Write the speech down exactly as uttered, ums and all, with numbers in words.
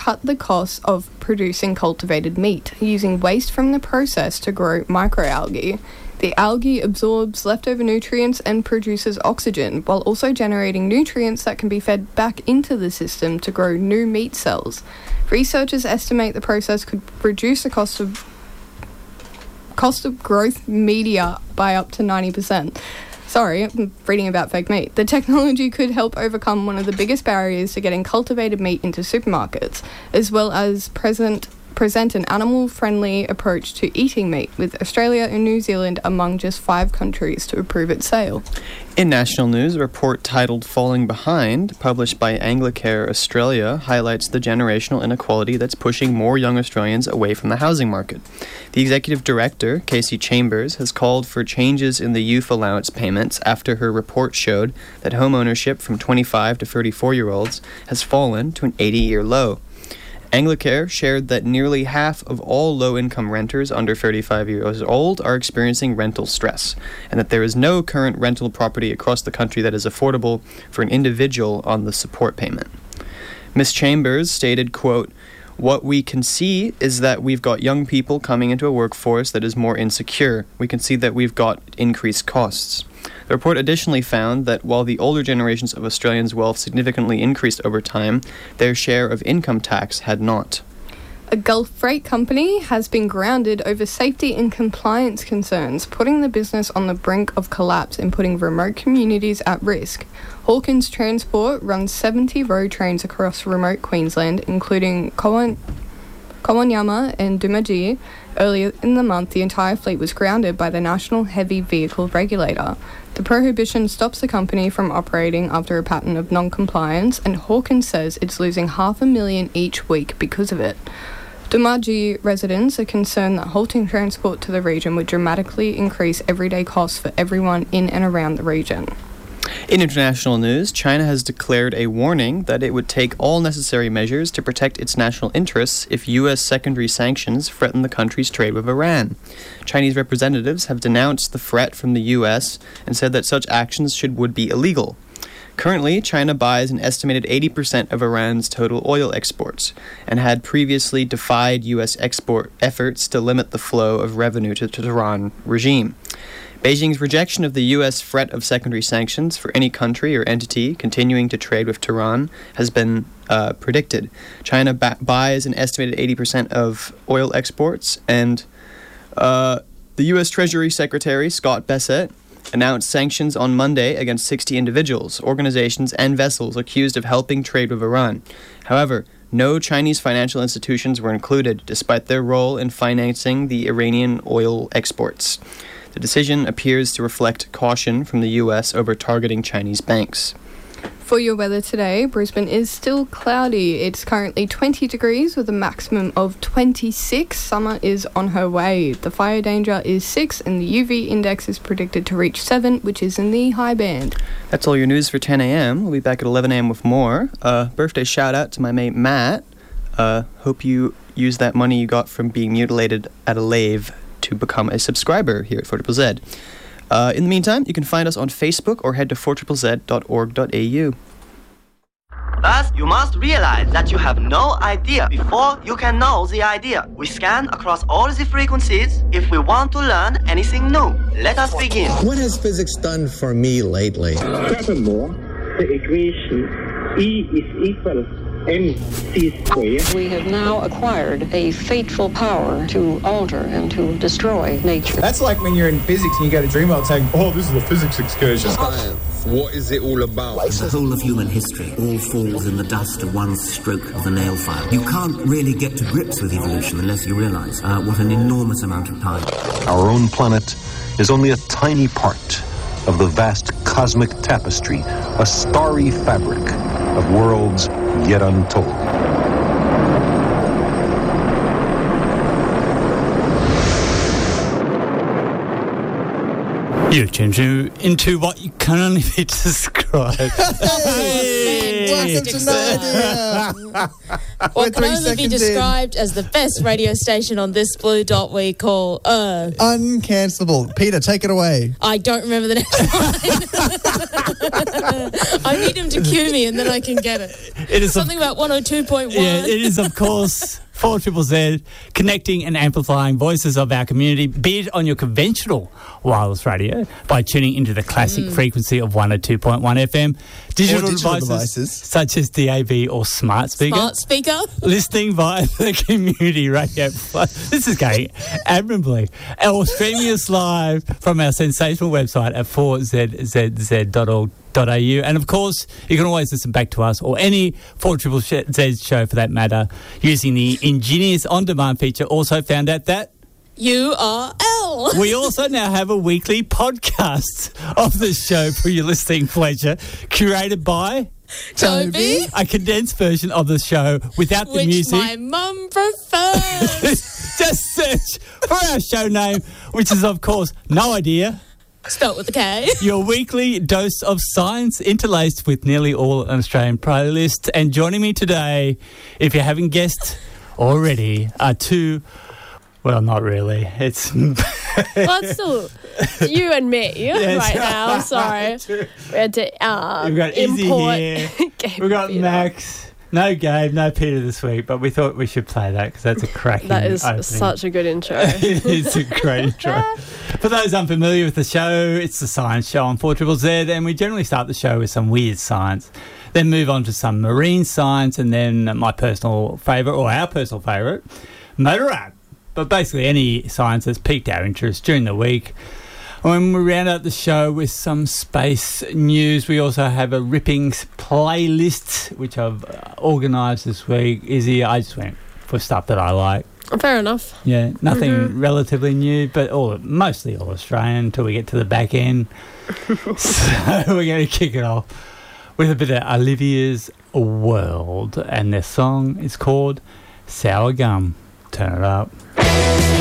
cut the cost of producing cultivated meat, using waste from the process to grow microalgae. The algae absorbs leftover nutrients and produces oxygen, while also generating nutrients that can be fed back into the system to grow new meat cells. Researchers estimate the process could reduce the cost of cost of growth media by up to ninety percent. Sorry, I'm reading about fake meat. The technology could help overcome one of the biggest barriers to getting cultivated meat into supermarkets, as well as present present an animal-friendly approach to eating meat, with Australia and New Zealand among just five countries to approve its sale. In national news, a report titled Falling Behind, published by Anglicare Australia, highlights the generational inequality that's pushing more young Australians away from the housing market. The executive director, Casey Chambers, has called for changes in the youth allowance payments after her report showed that home ownership from twenty-five to thirty-four-year-olds has fallen to an eighty-year low. Anglicare shared that nearly half of all low-income renters under thirty-five years old are experiencing rental stress, and that there is no current rental property across the country that is affordable for an individual on the support payment. Miz Chambers stated, quote, "What we can see is that we've got young people coming into a workforce that is more insecure. We can see that we've got increased costs." The report additionally found that while the older generations of Australians' wealth significantly increased over time, their share of income tax had not. A Gulf freight company has been grounded over safety and compliance concerns, putting the business on the brink of collapse and putting remote communities at risk. Hawkins Transport runs seventy road trains across remote Queensland, including Cowan- Kawanyama and Dumaji. Earlier in the month, the entire fleet was grounded by the National Heavy Vehicle Regulator. The prohibition stops the company from operating after a pattern of non-compliance, and Hawkins says it's losing half a million each week because of it. Dumaji residents are concerned that halting transport to the region would dramatically increase everyday costs for everyone in and around the region. In international news, China has declared a warning that it would take all necessary measures to protect its national interests if U S secondary sanctions threaten the country's trade with Iran. Chinese representatives have denounced the threat from the U S and said that such actions should would be illegal. Currently, China buys an estimated eighty percent of Iran's total oil exports and had previously defied U S export efforts to limit the flow of revenue to the Tehran regime. Beijing's rejection of the U S threat of secondary sanctions for any country or entity continuing to trade with Tehran has been uh, predicted. China ba- buys an estimated eighty percent of oil exports, and uh, the U S Treasury Secretary, Scott Bessent, announced sanctions on Monday against sixty individuals, organizations, and vessels accused of helping trade with Iran. However, no Chinese financial institutions were included, despite their role in financing the Iranian oil exports. The decision appears to reflect caution from the U S over targeting Chinese banks. For your weather today, Brisbane is still cloudy. It's currently twenty degrees with a maximum of twenty-six. Summer is on her way. The fire danger is six and the U V index is predicted to reach seven, which is in the high band. That's all your news for ten a.m. We'll be back at eleven a.m. with more. Uh, birthday shout out to my mate Matt. Uh, hope you use that money you got from being mutilated at a lathe to become a subscriber here at four Z Z. Uh, in the meantime, you can find us on Facebook or head to four Z Z dot org dot a u. Thus, you must realize that you have no idea before you can know the idea. We scan across all the frequencies if we want to learn anything new. Let us begin. What has physics done for me lately? Furthermore, the equation E is equal mc squared. We have now acquired a fateful power to alter and to destroy nature. That's like when you're in physics and you go to Dreamworld saying, oh, this is a physics excursion. Science, what is it all about? The whole of human history all falls in the dust of one stroke of the nail file. You can't really get to grips with evolution unless you realize uh, what an enormous amount of time. Our own planet is only a tiny part of the vast cosmic tapestry, a starry fabric of worlds yet untold. You change into what you can only be described. Hey! Welcome to No Idea. What can only be described in. as the best radio station on this blue dot we call Earth. Uncancelable. Peter, take it away. I don't remember the next line. I need him to cue me and then I can get it. It is something about one oh two point one. Yeah, it is, of course, four Triple Z, connecting and amplifying voices of our community, be it on your conventional wireless radio by tuning into the classic mm. frequency of one oh two point one F M, digital, digital devices, devices such as D A B or smart speaker, smart speaker, listening via the community radio. This is going admirably. Or streaming us live from our sensational website at four z z z dot org dot a u. And of course, you can always listen back to us or any four Triple Z show for that matter using the ingenious on-demand feature also found at that U R L. We also now have a weekly podcast of the show for your listening pleasure, curated by Toby. A condensed version of the show without Which the music. my mum prefers. Just search for our show name, which is, of course, No Idea. Spelt with a K. Your weekly dose of science interlaced with nearly all an Australian playlist. And joining me today, if you haven't guessed already, are two... Well, not really. It's... well, it's still you and me yes. right now. Sorry. We had to um, We've got import... Izzy here. We've got Peter. Max. No Gabe, no Peter this week, but we thought we should play that because that's a cracking That is opening. such a good intro. It is a great intro. For those unfamiliar with the show, it's the Science Show on four Triple Z, and we generally start the show with some weird science, then move on to some marine science, and then my personal favourite, or our personal favourite, motor rap. But basically any science that's piqued our interest during the week. When we round out the show with some space news, we also have a ripping playlist, which I've organised this week. Izzy, I just went for stuff that I like. Fair enough. Yeah, nothing mm-hmm. relatively new, but all mostly all Australian until we get to the back end. So we're going to kick it off with a bit of Olivia's World, and their song is called Sour Gum. Turn it up.